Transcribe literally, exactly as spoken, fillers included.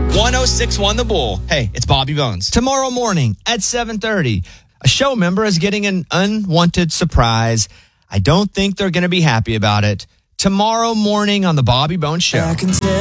one oh six point one The Bull. Hey, it's Bobby Bones. Tomorrow morning at seven thirty, a show member is getting an unwanted surprise. I don't think they're going to be happy about it. Tomorrow morning on the Bobby Bones Show.